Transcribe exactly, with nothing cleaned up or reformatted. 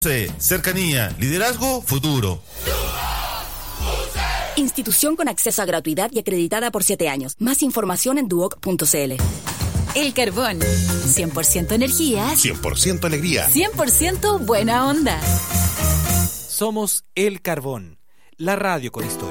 Cercanía, liderazgo, futuro. Institución con acceso a gratuidad y acreditada por siete años. Más información en duoc punto c l. El Carbón. cien por ciento energía. cien por ciento alegría. cien por ciento buena onda. Somos El Carbón, la radio con historia.